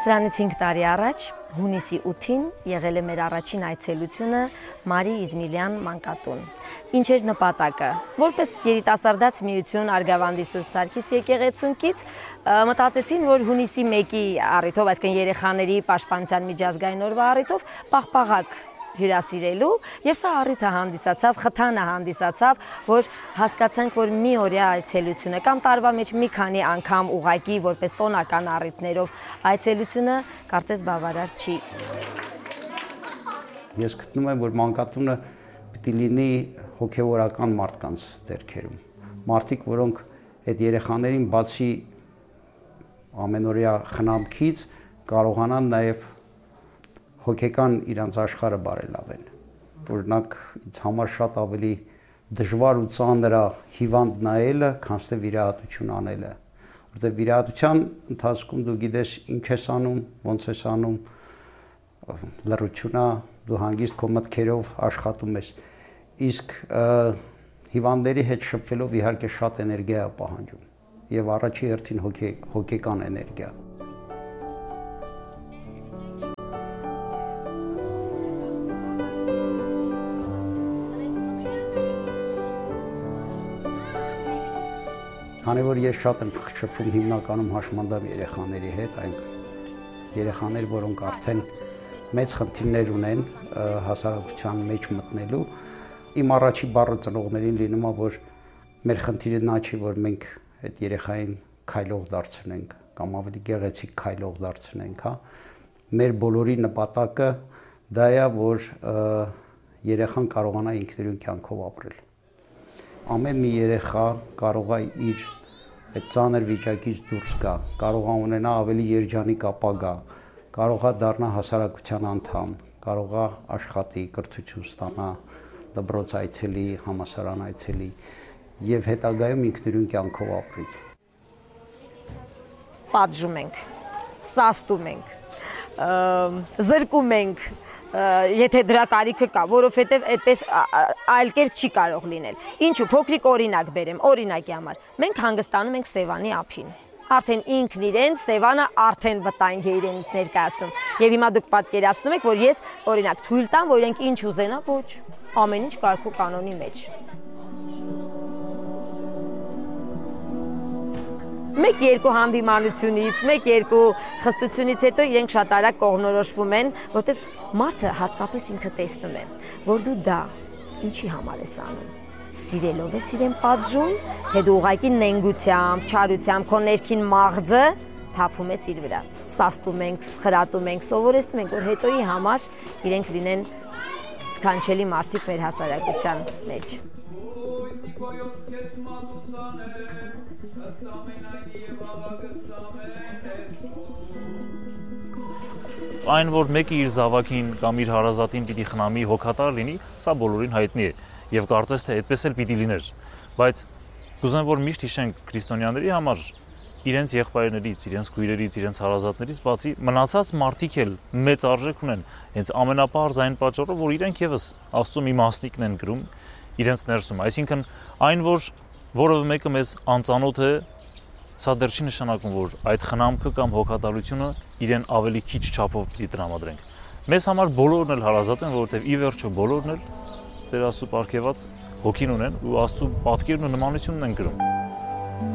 Սրանից 5 տարի առաջ, հունիսի 8-ին, եղել է մեր առաջին այցելությունը Մարի Իզմիլյան մանկատուն։ Ինչ էր նպատակը։ Որպես երիտասարդաց միություն Արգավանդի Սուրբ Սարգիս եկեղեցունքից մտածեցին, որ հունիսի 1-ի առիթով, այսինքն երեխաների պաշտպանության միջազգային օրվա առիթով պաղպաղակ հյուրասիրելու, եւ սա առիթը հանդիսացավ, խթանը հանդիսացավ, որ հասկացանք, որ մի օրյա այցելությունը կամ տարվա մեջ մի քանի անգամ ուղակի որպես տոնական առիթներով այցելությունը կարծես բավարար չի։ Ես գտնում եմ, որ մանկատունը պիտի լինի հոգևորական մարդկանց ձեռքերում։ Մարդիկ, որոնք այդ երեխաներին բացի ամենօրյա խնամքից կարողանան նաև հոգեկան իրանց աշխարհը բարելավեն, օրինակ ինձ համար շատ ավելի դժվար ու ծանր է հիվանդ նայելը, քան թե վիրահատություն անելը, որտեղ վիրահատության ընթացքում դու գիտես ինչ ես անում, ոնց ես անում, լռություն է, դու հանգիստ քո մտքերով աշխատում ես, իսկ հիվանդների հետ շփվելով իհարկե շատ էներգիա է պահանջում եւ առաջի հերթին հոգեկան էներգիա։ Քանի որ ես շատ եմ շփվում հիմնականում հաշմանդամ երեխաների հետ, այն երեխաներ, որոնք արդեն մեծ խնդիրներ ունեն հասարակության մեջ մտնելու, իմ առաջի բառը ծնողներին լինում է, որ մեր խնդիրը նա չի, որ մենք այդ երեխային քայլող դարձնենք կամ ավելի գեղեցիկ քայլող դարձնենք, հա։ Մեր բոլորի նպատակը դա է, որ երեխան կարողանա ինքնուրույն կյանքով ապրել։ Ամեն մի երեխա կարող է իր այդ ծանր վիճակից դուրս գա, կարող է ունենա ավելի երջանիկ ապագա, կարող է դառնա հասարակության անդամ, կարող է աշխատի, կրթություն ստանա, դպրոց այցելի, համալսարան այցելի եւ հետագայում ինքնուրույն կյանքով ապրի։ Պատժում ենք, սաստում ենք, զրկում ենք, եթե դրա կարիքը կա, որովհետև այդպես այլ կերպ չի կարող լինել։ Ինչու փոքրիկ օրինակ բերեմ, օրինակի համար։ Մենք հանգստանում ենք Սևանի ափին։ Արդեն ինքն իրեն Սևանը արդեն վտանգ է իրենից ներկայացնում։ Եվ հիմա դուք պատկերացնում եք, որ ես օրինակ թույլ տամ, որ իրենք ինչ ուզենա, ոչ, ամեն ինչ կարգ ու կանոնի մեջ։ Մեկ-երկու հանդիմանությունից, մեկ-երկու խստությունից հետո իրենք շատ արագ կողմնորոշվում են, որտեղ մարդը հատկապես ինքը տեսնում է, որ դու դա ինչի համար ես անում։ Սիրելով ես իրեն պատժում, թե դու ուղղակի նենգությամբ, չարությամբ, քո ներքին մաղձը թափում ես իր վրա։ Սաստում ենք, խրատում ենք, սովորեցնում ենք, որ հետոյի համար իրենք լինեն սքանչելի մարդիկ մեր հասարակության մեջ։ Այն, որ մեկը իր զավակին կամ իր հարազատին պիտի խնամի, հոգատար լինի, սա բոլորին հայտնի է եւ կարծես թե այդպես էլ պիտի լիներ, բայց կուզեմ որ միշտ հիշենք քրիստոնյաների համար իրենց եղբայրներից, իրենց քույրերից, իրենց հարազատներից բացի մնացած մարդիկ էլ մեծ արժեք ունեն, հենց ամենապարզ այն պատճառով, որ իրենք եւս Աստծո մի մասնիկն են գրում իրենց ներսում, այսինքն այն, որ որևէ մեկը մեզ անծանոթ է, սա դեռ չի նշանակում, որ այդ խնամքը կամ հոգատարությունը իրեն ավելի քիչ չափով պիտի տրամադրենք։ Մեզ համար բոլորն էլ հարազատ են, որովհետև ի վերջո բոլորն էլ Տեր Աստծո պարգևած հոգին ունեն ու Աստծո պատկերն ու նմանությունն են գրում։